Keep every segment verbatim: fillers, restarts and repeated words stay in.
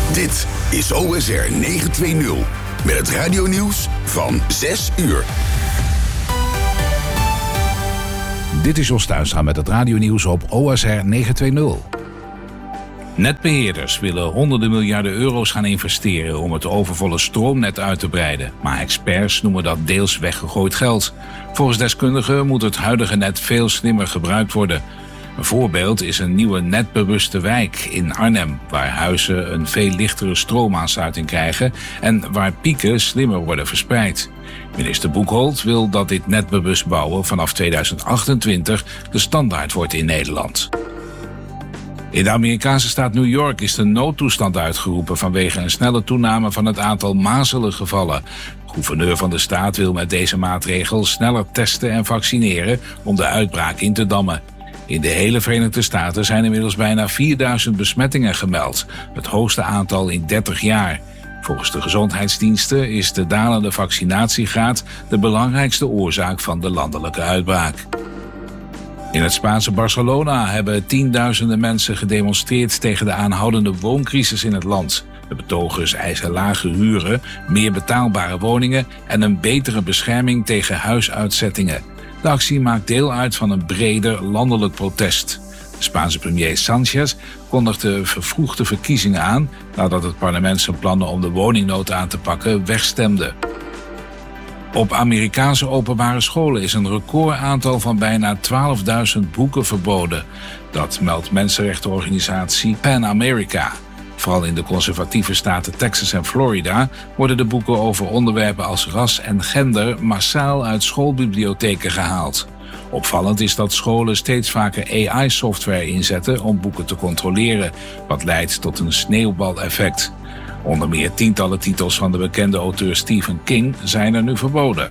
Dit is O S R negenhonderdtwintig met het radionieuws van zes uur. Dit is Jos Tuinstra met het radionieuws op O S R negenhonderdtwintig. Netbeheerders willen honderden miljarden euro's gaan investeren om het overvolle stroomnet uit te breiden. Maar experts noemen dat deels weggegooid geld. Volgens deskundigen moet het huidige net veel slimmer gebruikt worden. Een voorbeeld is een nieuwe netbewuste wijk in Arnhem, waar huizen een veel lichtere stroomaansluiting krijgen en waar pieken slimmer worden verspreid. Minister Boekholt wil dat dit netbewust bouwen vanaf tweeduizend achtentwintig de standaard wordt in Nederland. In de Amerikaanse staat New York is de noodtoestand uitgeroepen vanwege een snelle toename van het aantal mazelengevallen. De gouverneur van de staat wil met deze maatregel sneller testen en vaccineren om de uitbraak in te dammen. In de hele Verenigde Staten zijn inmiddels bijna vierduizend besmettingen gemeld, het hoogste aantal in dertig jaar. Volgens de gezondheidsdiensten is de dalende vaccinatiegraad de belangrijkste oorzaak van de landelijke uitbraak. In het Spaanse Barcelona hebben tienduizenden mensen gedemonstreerd tegen de aanhoudende wooncrisis in het land. De betogers eisen lage huren, meer betaalbare woningen en een betere bescherming tegen huisuitzettingen. De actie maakt deel uit van een breder landelijk protest. De Spaanse premier Sanchez kondigde vervroegde verkiezingen aan nadat het parlement zijn plannen om de woningnood aan te pakken wegstemde. Op Amerikaanse openbare scholen is een recordaantal van bijna twaalfduizend boeken verboden. Dat meldt mensenrechtenorganisatie Pan America. Vooral in de conservatieve staten Texas en Florida worden de boeken over onderwerpen als ras en gender massaal uit schoolbibliotheken gehaald. Opvallend is dat scholen steeds vaker A I-software inzetten om boeken te controleren, wat leidt tot een sneeuwbaleffect. Onder meer tientallen titels van de bekende auteur Stephen King zijn er nu verboden.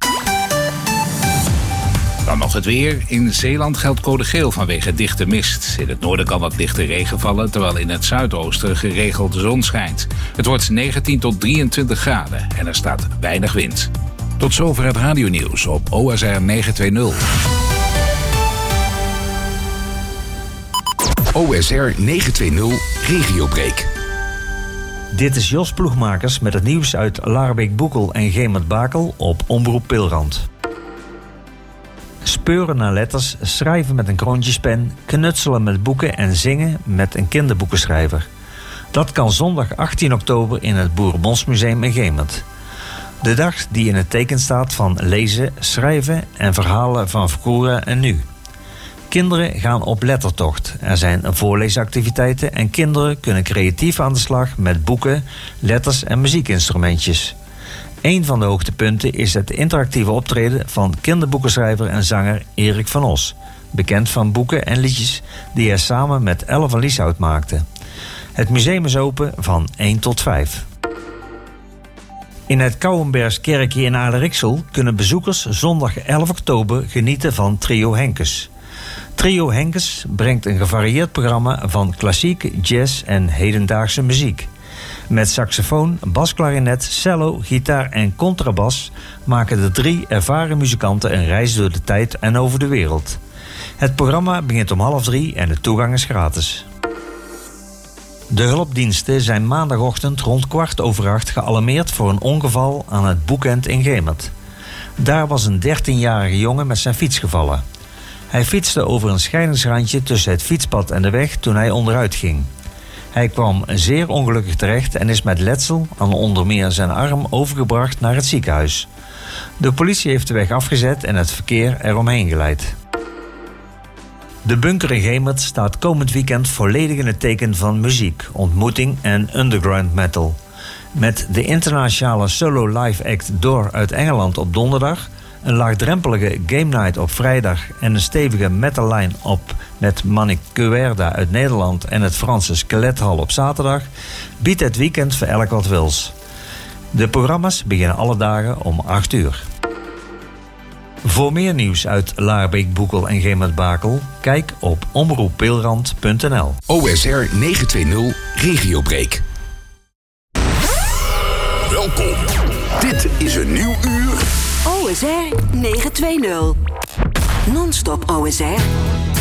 Dan nog het weer. In Zeeland geldt code geel vanwege dichte mist. In het noorden kan wat lichte regen vallen, terwijl in het zuidoosten geregeld de zon schijnt. Het wordt negentien tot drieëntwintig graden en er staat weinig wind. Tot zover het radionieuws op O S R negenhonderdtwintig. O S R negenhonderdtwintig Regiobreak. Dit is Jos Ploegmakers met het nieuws uit Laarbeek-Boekel en Gemert-Bakel op Omroep Pilrand. Speuren naar letters, schrijven met een kroontjespen, knutselen met boeken en zingen met een kinderboekenschrijver. Dat kan zondag achttien oktober in het Boerenbonsmuseum in Gemert. De dag die in het teken staat van lezen, schrijven en verhalen van vroeger en nu. Kinderen gaan op lettertocht. Er zijn voorleesactiviteiten en kinderen kunnen creatief aan de slag met boeken, letters en muziekinstrumentjes. Een van de hoogtepunten is het interactieve optreden van kinderboekenschrijver en zanger Erik van Os, bekend van boeken en liedjes die hij samen met Elle van Lieshout maakte. Het museum is open van één tot vijf. In het Kouwenbergskerkje in Aardrijksel kunnen bezoekers zondag elf oktober genieten van Trio Henkes. Trio Henkes brengt een gevarieerd programma van klassiek, jazz en hedendaagse muziek. Met saxofoon, basklarinet, cello, gitaar en contrabas maken de drie ervaren muzikanten een reis door de tijd en over de wereld. Het programma begint om half drie en de toegang is gratis. De hulpdiensten zijn maandagochtend rond kwart over acht gealarmeerd voor een ongeval aan het Boekend in Gemert. Daar was een dertienjarige jongen met zijn fiets gevallen. Hij fietste over een scheidingsrandje tussen het fietspad en de weg toen hij onderuit ging. Hij kwam zeer ongelukkig terecht en is met letsel aan onder meer zijn arm overgebracht naar het ziekenhuis. De politie heeft de weg afgezet en het verkeer eromheen geleid. De Bunker in Gemert staat komend weekend volledig in het teken van muziek, ontmoeting en underground metal. Met de internationale solo live act Door uit Engeland op donderdag, een laagdrempelige game night op vrijdag en een stevige metal line-up met Manicuerda uit Nederland en het Franse Skelethal op zaterdag, biedt het weekend voor elk wat wils. De programma's beginnen alle dagen om acht uur. Voor meer nieuws uit Laarbeek, Boekel en Gemert-Bakel, kijk op omroep pilrand punt n l. O S R negenhonderdtwintig Regiobreak. Welkom. Dit is een nieuw uur. O S R negenhonderdtwintig. Non-stop O S R.